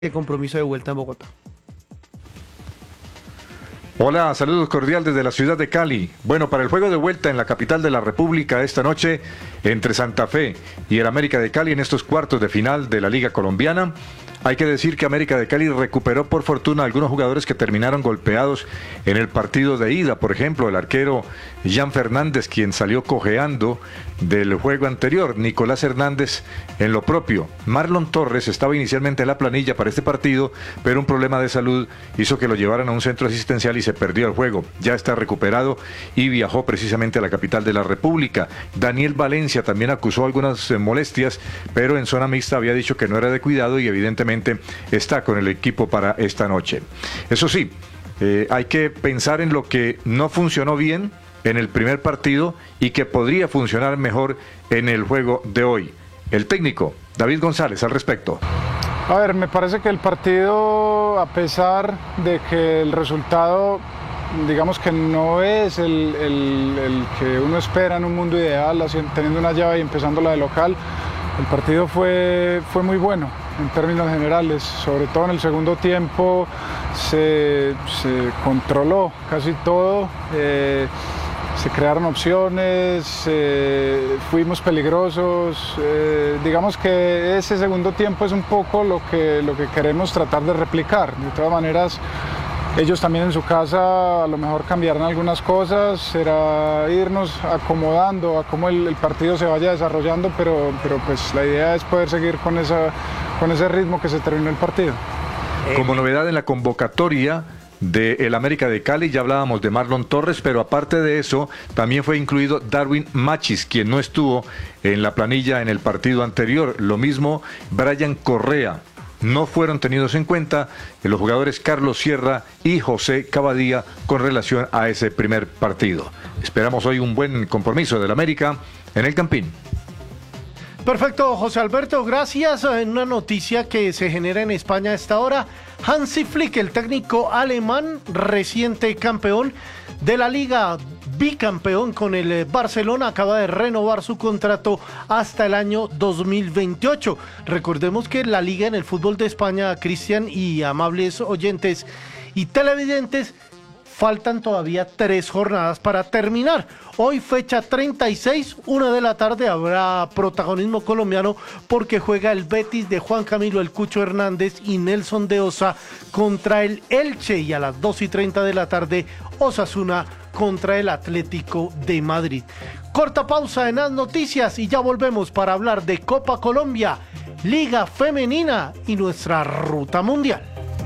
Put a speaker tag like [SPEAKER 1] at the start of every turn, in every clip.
[SPEAKER 1] compromiso de vuelta en Bogotá.
[SPEAKER 2] Hola, saludos cordial desde la ciudad de Cali. Bueno, para el juego de vuelta en la capital de la República esta noche entre Santa Fe y el América de Cali en estos cuartos de final de la Liga Colombiana, hay que decir que América de Cali recuperó por fortuna algunos jugadores que terminaron golpeados en el partido de ida. Por ejemplo, el arquero Jan Fernández, quien salió cojeando del juego anterior. Nicolás Hernández en lo propio. Marlon Torres estaba inicialmente en la planilla para este partido, pero un problema de salud hizo que lo llevaran a un centro asistencial y se perdió el juego. Ya está recuperado y viajó precisamente a la capital de la República. Daniel Valencia también acusó algunas molestias, pero en zona mixta había dicho que no era de cuidado y evidentemente está con el equipo para esta noche. Eso sí, hay que pensar en lo que no funcionó bien en el primer partido y que podría funcionar mejor en el juego de hoy. El técnico David González al respecto.
[SPEAKER 3] A ver, me parece que el partido, a pesar de que el resultado, digamos que no es el que uno espera en un mundo ideal, teniendo una llave y empezando la de local, el partido fue muy bueno en términos generales, sobre todo en el segundo tiempo se controló casi todo, se crearon opciones, fuimos peligrosos, digamos que ese segundo tiempo es un poco lo que queremos tratar de replicar. De todas maneras, ellos también en su casa a lo mejor cambiaron algunas cosas, será irnos acomodando a cómo el partido se vaya desarrollando, pero pues la idea es poder seguir con ese ritmo que se terminó el partido.
[SPEAKER 2] Como novedad en la convocatoria del América de Cali, ya hablábamos de Marlon Torres, pero aparte de eso, también fue incluido Darwin Machis, quien no estuvo en la planilla en el partido anterior. Lo mismo Brian Correa. No fueron tenidos en cuenta los jugadores Carlos Sierra y José Cavadía con relación a ese primer partido. Esperamos hoy un buen compromiso del América en el Campín.
[SPEAKER 1] Perfecto, José Alberto, gracias. En una noticia que se genera en España a esta hora, Hansi Flick, el técnico alemán, reciente campeón de la Liga, bicampeón con el Barcelona, acaba de renovar su contrato hasta el año 2028. Recordemos que la Liga en el fútbol de España, Cristian y amables oyentes y televidentes, faltan todavía 3 jornadas para terminar. Hoy fecha 36, 1 de la tarde, habrá protagonismo colombiano porque juega el Betis de Juan Camilo El Cucho Hernández y Nelson de Osa contra el Elche, y a las 2:30 de la tarde Osasuna contra el Atlético de Madrid. Corta pausa en las noticias y ya volvemos para hablar de Copa Colombia, Liga Femenina y nuestra ruta mundial.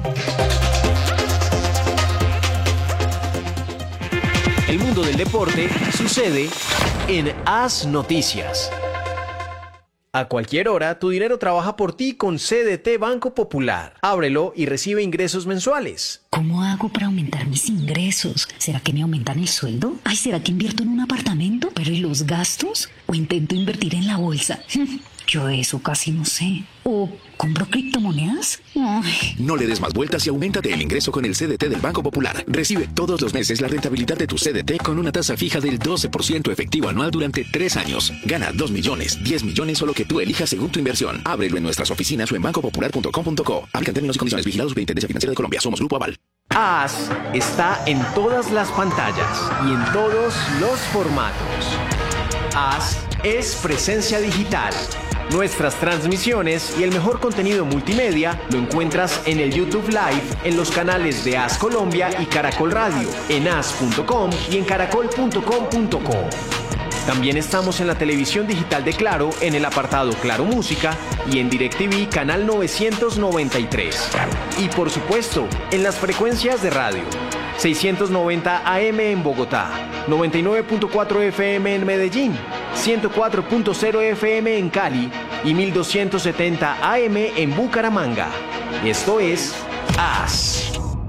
[SPEAKER 4] El mundo del deporte sucede en As Noticias. A cualquier hora, tu dinero trabaja por ti con CDT Banco Popular. Ábrelo y recibe ingresos mensuales.
[SPEAKER 5] ¿Cómo hago para aumentar mis ingresos? ¿Será que me aumentan el sueldo? Ay, ¿será que invierto en un apartamento? ¿Pero y los gastos? ¿O intento invertir en la bolsa? Yo de eso casi no sé. ¿O compro criptomonedas? Ay.
[SPEAKER 6] No le des más vueltas y auméntate el ingreso con el CDT del Banco Popular. Recibe todos los meses la rentabilidad de tu CDT con una tasa fija del 12% efectivo anual durante 3 años. Gana 2 millones, 10 millones o lo que tú elijas según tu inversión. Ábrelo en nuestras oficinas o en bancopopular.com.co. Aplican términos y condiciones. Vigilados Superintendencia Financiera de Colombia. Somos Grupo Aval.
[SPEAKER 4] As está en todas las pantallas y en todos los formatos. As es presencia digital. Nuestras transmisiones y el mejor contenido multimedia lo encuentras en el YouTube Live, en los canales de As Colombia y Caracol Radio, en as.com y en caracol.com.co. También estamos en la televisión digital de Claro, en el apartado Claro Música y en DirecTV canal 993. Y por supuesto, en las frecuencias de radio. 690 AM en Bogotá, 99.4 FM en Medellín, 104.0 FM en Cali y 1270 AM en Bucaramanga. Esto es As.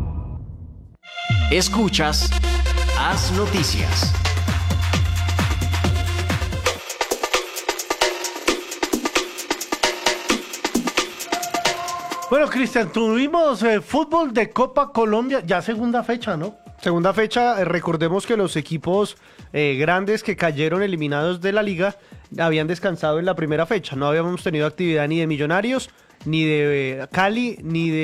[SPEAKER 4] Escuchas As Noticias.
[SPEAKER 1] Bueno, Cristian, tuvimos fútbol de Copa Colombia, ya segunda fecha, ¿no? Segunda fecha, recordemos que los equipos grandes que cayeron eliminados de la liga habían descansado en la primera fecha. No habíamos tenido actividad ni de Millonarios
[SPEAKER 7] ni de Cali, ni de